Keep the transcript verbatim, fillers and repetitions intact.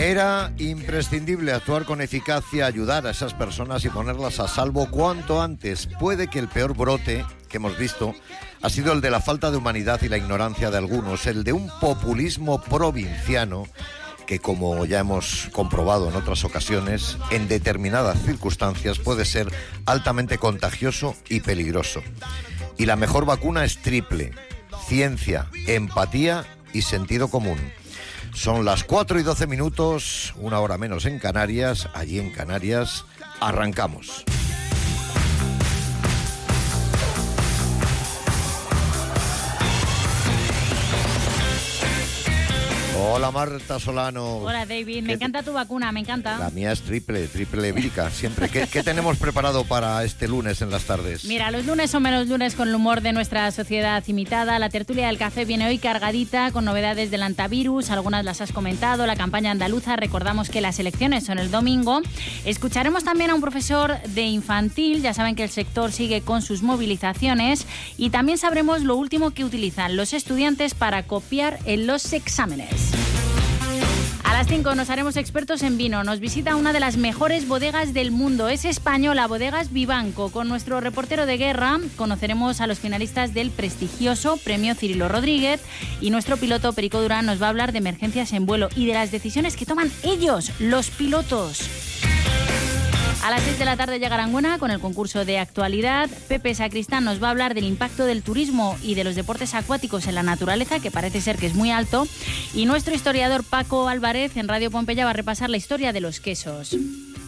Era imprescindible actuar con eficacia, ayudar a esas personas y ponerlas a salvo cuanto antes. Puede que el peor brote que hemos visto ha sido el de la falta de humanidad y la ignorancia de algunos, el de un populismo provinciano que, como ya hemos comprobado en otras ocasiones, en determinadas circunstancias puede ser altamente contagioso y peligroso. Y la mejor vacuna es triple: ciencia, empatía y sentido común. Son las cuatro y doce minutos, una hora menos en Canarias. Allí en Canarias arrancamos. Hola Marta Solano. Hola David, me encanta tu vacuna, me encanta. La mía es triple, triple vírica, siempre. ¿Qué, ¿Qué tenemos preparado para este lunes en las tardes? Mira, los lunes son menos lunes con el humor de nuestra sociedad imitada. La tertulia del café viene hoy cargadita con novedades del antivirus, algunas las has comentado, la campaña andaluza, recordamos que las elecciones son el domingo. Escucharemos también a un profesor de infantil, ya saben que el sector sigue con sus movilizaciones, y también sabremos lo último que utilizan los estudiantes para copiar en los exámenes. A las cinco nos haremos expertos en vino. Nos visita una de las mejores bodegas del mundo. Es española, Bodegas Vivanco. Con nuestro reportero de guerra conoceremos a los finalistas del prestigioso Premio Cirilo Rodríguez, y nuestro piloto Perico Durán nos va a hablar de emergencias en vuelo y de las decisiones que toman ellos, los pilotos. A las seis de la tarde llega Aranguena con el concurso de actualidad. Pepe Sacristán nos va a hablar del impacto del turismo y de los deportes acuáticos en la naturaleza, que parece ser que es muy alto. Y nuestro historiador Paco Álvarez en Radio Pompeya va a repasar la historia de los quesos.